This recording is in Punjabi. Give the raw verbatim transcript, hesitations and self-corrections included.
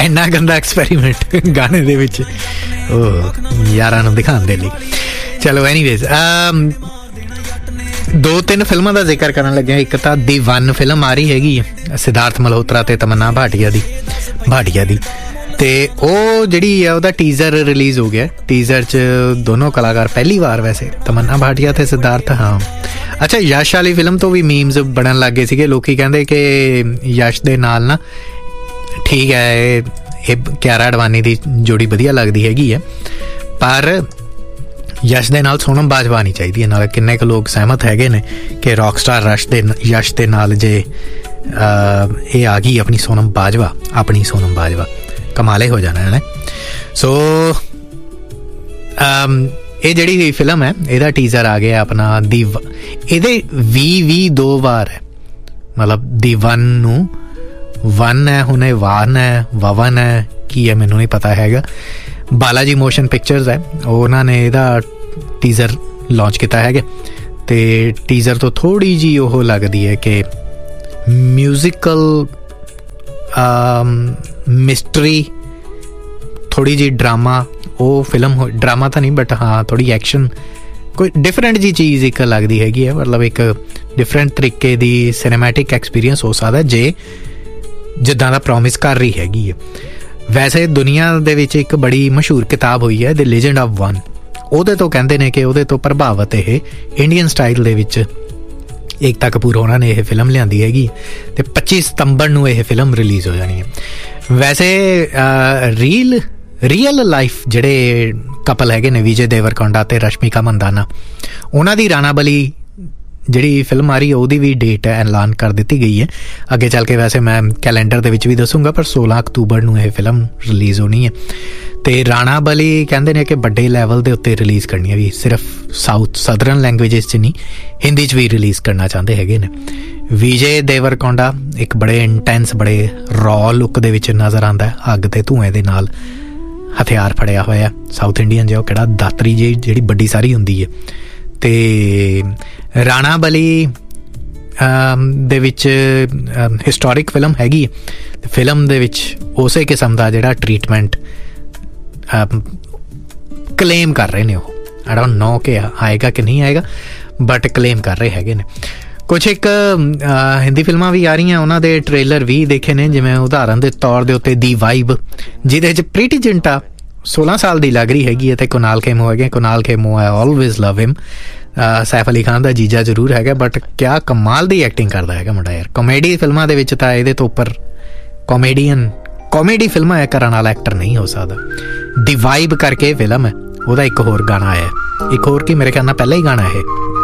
ਇੰਨਾ ਗੰਦਾ ਐਕਸਪੈਰੀਮੈਂਟ ਗਾਣੇ ਦੇ ਵਿੱਚ ਉਹ ਯਾਰਾਂ ਨੂੰ ਦਿਖਾਉਣ ਦੇ ਲਈ। ਚਲੋ ਐਨੀਵੇਜ਼, ਦੋ ਤਿੰਨ ਫਿਲਮਾਂ ਦਾ ਜ਼ਿਕਰ ਕਰਨ ਲੱਗਿਆ। ਇੱਕ ਤਾਂ ਦੀ ਵਨ ਫਿਲਮ ਆ ਰਹੀ ਹੈਗੀ ਹੈ ਸਿਧਾਰਥ ਮਲਹੋਤਰਾ ਤੇ ਤਮੰਨਾ ਭਾਟੀਆ ਦੀ ਭਾਟੀਆ ਦੀ ਤੇ ਉਹ ਜਿਹੜੀ ਆ ਉਹਦਾ ਟੀਜ਼ਰ ਰਿਲੀਜ਼ ਹੋ ਗਿਆ। ਟੀਜ਼ਰ 'ਚ ਦੋਨੋਂ ਕਲਾਕਾਰ ਪਹਿਲੀ ਵਾਰ, ਵੈਸੇ ਤਮੰਨਾ ਭਾਟੀਆ ਤੇ ਸਿਧਾਰਥ। ਹਾਂ ਅੱਛਾ, ਯਸ਼ ਵਾਲੀ ਫਿਲਮ ਤੋਂ ਵੀ ਮੀਮਸ ਬਣਨ ਲੱਗ ਗਏ ਸੀਗੇ। ਲੋਕੀ ਕਹਿੰਦੇ ਕਿ ਯਸ਼ ਦੇ ਨਾਲ ਨਾ ਠੀਕ ਹੈ ਇਹ ਇਹ ਕਿਆਰਾ ਅਡਵਾਨੀ ਦੀ ਜੋੜੀ ਵਧੀਆ ਲੱਗਦੀ ਹੈਗੀ ਹੈ, ਪਰ ਯਸ਼ ਦੇ ਨਾਲ ਸੋਨਮ ਬਾਜਵਾ ਨਹੀਂ ਚਾਹੀਦੀ ਹੈ। ਨਾਲ ਕਿੰਨੇ ਕੁ ਲੋਕ ਸਹਿਮਤ ਹੈਗੇ ਨੇ ਕਿ ਰੌਕ ਸਟਾਰ ਰਸ਼ ਦੇ ਯਸ਼ ਦੇ ਨਾਲ ਜੇ ਇਹ ਆ ਗਈ ਆਪਣੀ ਸੋਨਮ ਬਾਜਵਾ ਆਪਣੀ ਸੋਨਮ ਬਾਜਵਾ ਕਮਾਲੇ ਹੋ ਜਾਣਾ ਹੈ। ਸੋ ਇਹ ਜਿਹੜੀ ਫਿਲਮ ਹੈ ਇਹਦਾ ਟੀਜ਼ਰ ਆ ਗਿਆ ਆਪਣਾ ਦੀ, ਇਹਦੇ ਵੀ ਵੀ ਦੋ ਵਾਰ ਹੈ, ਮਤਲਬ ਦੀ ਵਨ ਨੂੰ ਵਨ ਹੈ, ਹੁਣ ਇਹ ਵਾਨ ਹੈ ਵਵਨ ਹੈ ਕੀ ਹੈ ਮੈਨੂੰ ਨਹੀਂ ਪਤਾ ਹੈਗਾ। ਬਾਲਾਜੀ ਮੋਸ਼ਨ ਪਿਕਚਰਸ ਹੈ ਉਹਨਾਂ ਨੇ ਇਹਦਾ ਟੀਜ਼ਰ ਲਾਂਚ ਕੀਤਾ ਹੈਗਾ ਅਤੇ ਟੀਜ਼ਰ ਤੋਂ ਥੋੜ੍ਹੀ ਜਿਹੀ ਉਹ ਲੱਗਦੀ ਹੈ ਕਿ ਮਿਊਜ਼ੀਕਲ ਮਿਸਟਰੀ, ਥੋੜ੍ਹੀ ਜਿਹੀ ਡਰਾਮਾ ਉਹ ਫਿਲਮ ਹੋ, ਡਰਾਮਾ ਤਾਂ ਨਹੀਂ ਬਟ ਹਾਂ ਥੋੜ੍ਹੀ ਐਕਸ਼ਨ, ਕੋਈ ਡਿਫਰੈਂਟ ਜਿਹੀ ਚੀਜ਼ ਇੱਕ ਲੱਗਦੀ ਹੈਗੀ ਹੈ। ਮਤਲਬ ਇੱਕ ਡਿਫਰੈਂਟ ਤਰੀਕੇ ਦੀ ਸਿਨੇਮੈਟਿਕ ਐਕਸਪੀਰੀਅੰਸ ਹੋ ਸਕਦਾ ਜੇ ਜਿੱਦਾਂ ਦਾ ਪ੍ਰੋਮਿਸ ਕਰ ਰਹੀ ਹੈਗੀ ਹੈ। ਵੈਸੇ ਦੁਨੀਆ ਦੇ ਵਿੱਚ ਇੱਕ ਬੜੀ ਮਸ਼ਹੂਰ ਕਿਤਾਬ ਹੋਈ ਹੈ ਦ ਲੀਜੈਂਡ ਆਫ ਵਨ, ਉਹਦੇ ਤੋਂ ਕਹਿੰਦੇ ਨੇ ਕਿ ਉਹਦੇ ਤੋਂ ਪ੍ਰਭਾਵਿਤ ਇਹ ਇੰਡੀਅਨ ਸਟਾਈਲ ਦੇ ਵਿੱਚ ਏਕਤਾ ਕਪੂਰ ਉਹਨਾਂ ਨੇ ਇਹ ਫਿਲਮ ਲਿਆਂਦੀ ਹੈਗੀ ਅਤੇ ਪੱਚੀ ਸਤੰਬਰ ਨੂੰ ਇਹ ਫਿਲਮ ਰਿਲੀਜ਼ ਹੋ ਜਾਣੀ ਹੈ। ਵੈਸੇ ਰੀਲ ਰੀਅਲ ਲਾਈਫ ਜਿਹੜੇ ਕਪਲ ਹੈਗੇ ਨੇ ਵਿਜੇ ਦੇਵਰਕੋਂਡਾ ਅਤੇ ਰਸ਼ਮਿਕਾ ਮੰਦਾਨਾ, ਉਹਨਾਂ ਦੀ ਰਾਣਾ ਬਲੀ ਜਿਹੜੀ ਫਿਲਮ ਆ ਰਹੀ ਹੈ ਉਹਦੀ ਵੀ ਡੇਟ ਐਲਾਨ ਕਰ ਦਿੱਤੀ ਗਈ ਹੈ ਅੱਗੇ ਚੱਲ ਕੇ। ਵੈਸੇ ਮੈਂ ਕੈਲੰਡਰ ਦੇ ਵਿੱਚ ਵੀ ਦੱਸੂੰਗਾ, ਪਰ ਸੋਲਾਂ ਅਕਤੂਬਰ ਨੂੰ ਇਹ ਫਿਲਮ ਰਿਲੀਜ਼ ਹੋਣੀ ਹੈ। ਅਤੇ ਰਾਣਾ ਬਲੀ ਕਹਿੰਦੇ ਨੇ ਕਿ ਵੱਡੇ ਲੈਵਲ ਦੇ ਉੱਤੇ ਰਿਲੀਜ਼ ਕਰਨੀ ਹੈ, ਵੀ ਸਿਰਫ ਸਾਊਥ ਸਦਰਨ ਲੈਂਗੁਏਜਿਸ 'ਚ ਨਹੀਂ ਹਿੰਦੀ 'ਚ ਵੀ ਰਿਲੀਜ਼ ਕਰਨਾ ਚਾਹੁੰਦੇ ਹੈਗੇ ਨੇ। ਵਿਜੇ ਦੇਵਰਕੋਂਡਾ ਇੱਕ ਬੜੇ ਇੰਟੈਂਸ ਬੜੇ ਰॉ ਲੁੱਕ ਦੇ ਵਿੱਚ ਨਜ਼ਰ ਆਉਂਦਾ, ਅੱਗ ਅਤੇ ਧੂੰਏਂ ਦੇ ਨਾਲ ਹਥਿਆਰ ਫੜਿਆ ਹੋਇਆ ਸਾਊਥ ਇੰਡੀਅਨ ਜਿਹਾ, ਉਹ ਕਿਹੜਾ ਦਾਤਰੀ ਜਿਹੀ ਜਿਹੜੀ ਵੱਡੀ ਸਾਰੀ ਹੁੰਦੀ ਹੈ। ਅਤੇ ਰਾਣਾ ਬਲੀ ਦੇ ਵਿੱਚ ਹਿਸਟੋਰਿਕ ਫਿਲਮ ਹੈਗੀ ਹੈ। ਫਿਲਮ ਦੇ ਵਿੱਚ ਉਸੇ ਕਿਸਮ ਦਾ ਜਿਹੜਾ ਟਰੀਟਮੈਂਟ ਕਲੇਮ ਕਰ ਰਹੇ ਨੇ ਉਹ, ਆਈ ਡੋਂਟ ਨੋ ਕਿ ਆਏਗਾ ਕਿ ਨਹੀਂ ਆਏਗਾ, ਬਟ ਕਲੇਮ ਕਰ ਰਹੇ ਹੈਗੇ ਨੇ। ਕੁਛ ਇੱਕ ਹਿੰਦੀ ਫਿਲਮਾਂ ਵੀ ਆ ਰਹੀਆਂ, ਉਹਨਾਂ ਦੇ ਟ੍ਰੇਲਰ ਵੀ ਦੇਖੇ ਨੇ, ਜਿਵੇਂ ਉਦਾਹਰਨ ਦੇ ਤੌਰ ਦੇ ਉੱਤੇ ਦੀ ਵਾਈਬ ਜਿਹਦੇ 'ਚ ਪ੍ਰੀਟੀ ਜਿੰਟਾ ਸੋਲਾਂ ਸਾਲ ਦੀ ਲੱਗ ਰਹੀ ਹੈਗੀ ਹੈ ਅਤੇ ਕੁਨਾਲ ਖੇਮੂ ਹੈਗੇ। ਕੁਨਾਲ ਖੇਮੂ ਆਈ ਆਲਵੇਜ਼ ਲਵ ਹਿਮ, ਸੈਫ ਅਲੀ ਖਾਨ ਦਾ ਜੀਜਾ ਜ਼ਰੂਰ ਹੈਗਾ, ਬਟ ਕਿਆ ਕਮਾਲ ਦੀ ਐਕਟਿੰਗ ਕਰਦਾ ਹੈਗਾ ਮੁੰਡਾ ਯਾਰ। ਕਾਮੇਡੀ ਫਿਲਮਾਂ ਦੇ ਵਿੱਚ ਤਾਂ ਇਹਦੇ ਤੋਂ ਉੱਪਰ ਕਾਮੇਡੀਅਨ ਕਾਮੇਡੀ ਫਿਲਮਾਂ ਇਹ ਕਰਨ ਵਾਲਾ ਐਕਟਰ ਨਹੀਂ ਹੋ ਸਕਦਾ। ਦੀ ਵਾਈਬ ਕਰਕੇ ਫਿਲਮ ਹੈ, ਉਹਦਾ ਇੱਕ ਹੋਰ ਗਾਣਾ ਆਇਆ, ਇੱਕ ਹੋਰ ਕੀ ਮੇਰੇ ਖਿਆਲ ਨਾਲ ਪਹਿਲਾਂ ਹੀ ਗਾਣਾ ਇਹ